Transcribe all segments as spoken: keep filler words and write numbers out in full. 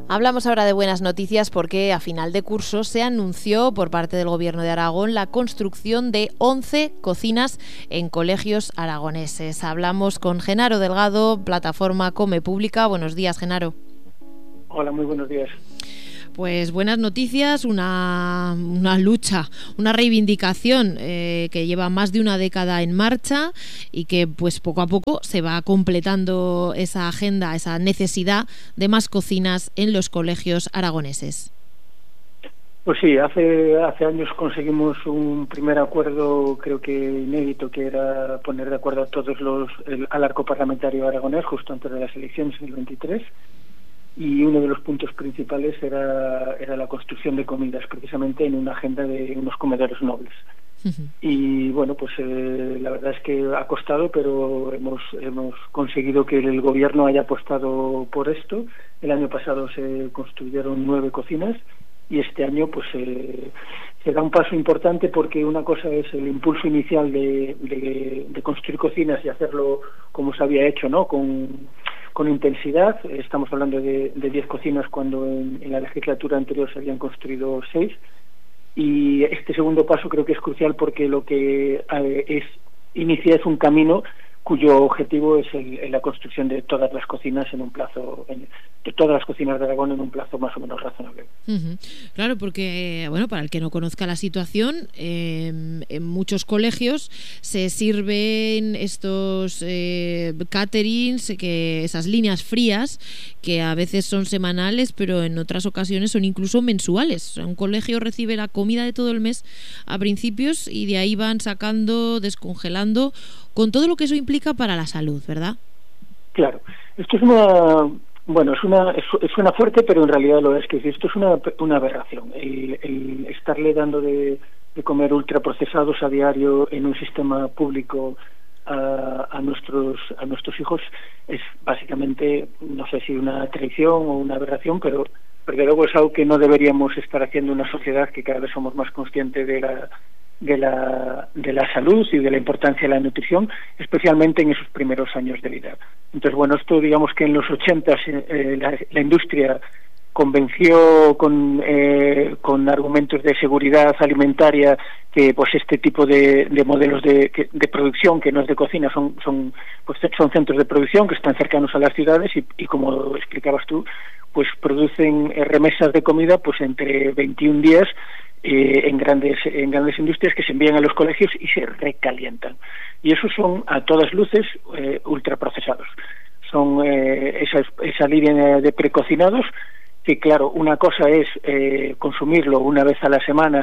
Hablamos ahora de buenas noticias porque a final de curso se anunció por parte del Gobierno de Aragón la construcción de once cocinas en colegios aragoneses. Hablamos con Genaro Delgado, plataforma Come Pública. Buenos días, Genaro. Hola, muy buenos días. Pues buenas noticias, una, una lucha, una reivindicación eh, que lleva más de una década en marcha y que pues poco a poco se va completando esa agenda, esa necesidad de más cocinas en los colegios aragoneses. Pues sí, hace hace años conseguimos un primer acuerdo, creo que inédito, que era poner de acuerdo a todos los el, al arco parlamentario aragonés justo antes de las elecciones del veintitrés. Y uno de los puntos principales era, era la construcción de comidas, precisamente en una agenda de unos comedores nobles. Uh-huh. Y bueno, pues eh, la verdad es que ha costado, pero hemos, hemos conseguido que el gobierno haya apostado por esto. El año pasado se construyeron nueve cocinas y este año pues eh, se da un paso importante, porque una cosa es el impulso inicial de, de, de construir cocinas y hacerlo como se había hecho, ¿no? Con con intensidad. Estamos hablando de diez cocinas cuando en, en la legislatura anterior se habían construido seis, y este segundo paso creo que es crucial porque lo que eh, es inicia es un camino cuyo objetivo es el, el, la construcción de todas las cocinas en un plazo, en, de todas las cocinas de Aragón en un plazo más o menos razonable. Uh-huh. Claro, porque, bueno, para el que no conozca la situación, eh, en muchos colegios se sirven estos eh, caterings, que esas líneas frías, que a veces son semanales, pero en otras ocasiones son incluso mensuales. Un colegio recibe la comida de todo el mes a principios y de ahí van sacando, descongelando, con todo lo que eso implica para la salud, ¿verdad? Claro, esto es una, bueno, es una, es, suena fuerte, pero en realidad lo es, que esto es una, una aberración. El, el estarle dando de, de comer ultraprocesados a diario en un sistema público a, a nuestros a nuestros hijos es básicamente, no sé si una traición o una aberración, pero porque luego es algo que no deberíamos estar haciendo en una sociedad que cada vez somos más conscientes de la de la de la salud y de la importancia de la nutrición, especialmente en esos primeros años de vida. Entonces, bueno, esto digamos que en los ochentas eh, la, la industria convenció con eh, con argumentos de seguridad alimentaria que pues este tipo de, de modelos de, de producción, que no es de cocina, son son pues son centros de producción que están cercanos a las ciudades y, y como explicabas tú, pues producen eh, remesas de comida pues entre veintiún días Eh, en grandes en grandes industrias que se envían a los colegios y se recalientan, y esos son a todas luces eh, ultraprocesados. Son eh, esa, esa línea de precocinados que, claro, una cosa es eh, consumirlo una vez a la semana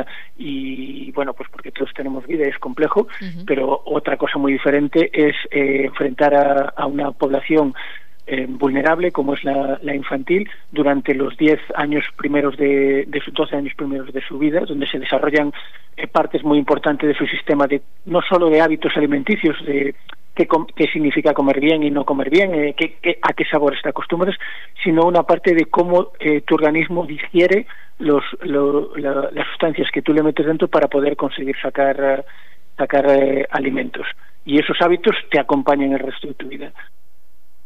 y bueno, pues porque todos tenemos vida, es complejo. Uh-huh. Pero otra cosa muy diferente es eh, enfrentar a, a una población Eh, vulnerable como es la, la infantil durante los diez años primeros de, de sus doce años primeros de su vida, donde se desarrollan eh, partes muy importantes de su sistema, de no solo de hábitos alimenticios, de qué, com, qué significa comer bien y no comer bien, eh, qué, qué, a qué sabores te acostumbras, sino una parte de cómo eh, tu organismo digiere los, lo, la, las sustancias que tú le metes dentro para poder conseguir sacar, sacar eh, alimentos. Y esos hábitos te acompañan el resto de tu vida.